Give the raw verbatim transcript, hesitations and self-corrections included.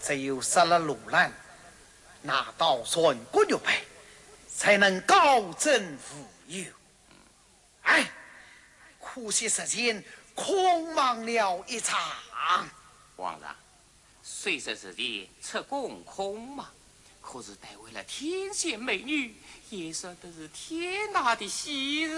只有杀了罗兰，拿到全国玉牌，才能高枕无忧。哎，可惜时间空忙了一场。 皇上，虽说是的出宫空忙，可是待为了天仙美女，也算得是天大的喜事。